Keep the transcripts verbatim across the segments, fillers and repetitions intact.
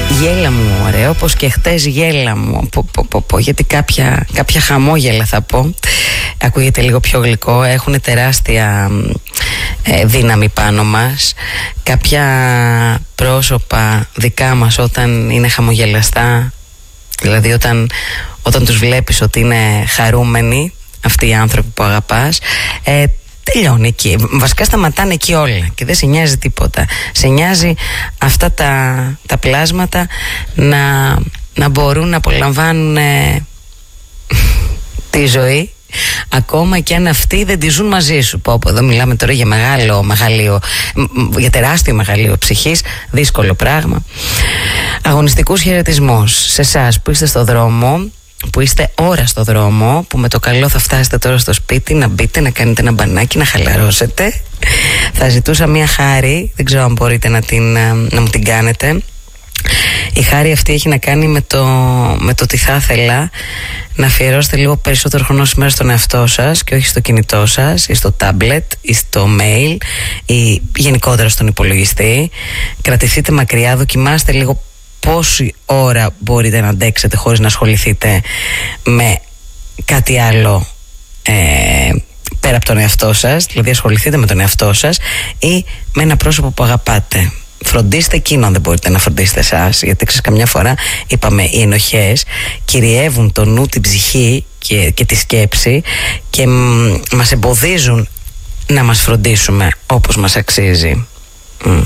Γέλα μου, ωραίο, όπως και χτες γέλα μου. Πο, πο, πο, πο, γιατί κάποια, κάποια χαμόγελα θα πω. Ακούγεται λίγο πιο γλυκό. Έχουν τεράστια ε, δύναμη πάνω μας. Κάποια πρόσωπα δικά μας όταν είναι χαμογελαστά, δηλαδή όταν, όταν τους βλέπεις ότι είναι χαρούμενοι, αυτοί οι άνθρωποι που αγαπάς, ε, τελειώνει εκεί. Βασικά σταματάνε εκεί όλα και δεν σε νοιάζει τίποτα. Σε νοιάζει αυτά τα, τα πλάσματα να, να μπορούν να απολαμβάνουν ε, τη ζωή, ακόμα και αν αυτοί δεν τη ζουν μαζί σου. Πω, πω, εδώ μιλάμε τώρα για μεγάλο μεγαλείο, για τεράστιο μεγαλείο ψυχής, δύσκολο πράγμα. Αγωνιστικούς χαιρετισμούς σε εσάς που είστε στο δρόμο, που είστε ώρα στο δρόμο, που με το καλό θα φτάσετε τώρα στο σπίτι, να μπείτε, να κάνετε ένα μπανάκι, να χαλαρώσετε. Θα ζητούσα μια χάρη, δεν ξέρω αν μπορείτε να, την, να μου την κάνετε. Η χάρη αυτή έχει να κάνει με το, με το ότι θα ήθελα να αφιερώσετε λίγο περισσότερο χρόνο σήμερα στον εαυτό σας και όχι στο κινητό σας ή στο τάμπλετ ή στο mail ή γενικότερα στον υπολογιστή. Κρατηθείτε μακριά, δοκιμάστε λίγο πόση ώρα μπορείτε να αντέξετε χωρίς να ασχοληθείτε με κάτι άλλο ε, πέρα από τον εαυτό σας. Δηλαδή ασχοληθείτε με τον εαυτό σας ή με ένα πρόσωπο που αγαπάτε. Φροντίστε εκείνο αν δεν μπορείτε να φροντίσετε εσάς, γιατί ξέρεις, καμιά φορά είπαμε οι ενοχές κυριεύουν το νου, την ψυχή και, και τη σκέψη και μ, μας εμποδίζουν να μας φροντίσουμε όπως μας αξίζει. Mm.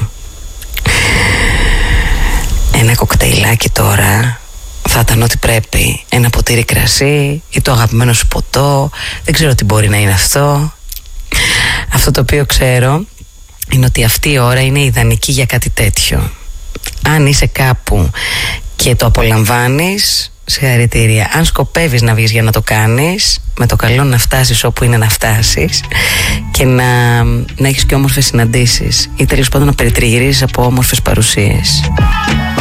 Ένα κοκτέιλάκι τώρα θα ήταν ό,τι πρέπει. Ένα ποτήρι κρασί ή το αγαπημένο σου ποτό. Δεν ξέρω τι μπορεί να είναι αυτό. Αυτό το οποίο ξέρω είναι ότι αυτή η ώρα είναι ιδανική για κάτι τέτοιο. Αν είσαι κάπου και το απολαμβάνεις, συγχαρητήρια. Αν σκοπεύεις να βγεις για να το κάνεις, με το καλό να φτάσεις όπου είναι να φτάσεις και να, να έχεις και όμορφες συναντήσεις ή τέλος πάντων να περιτριγυρίζεις από όμορφες παρουσίες.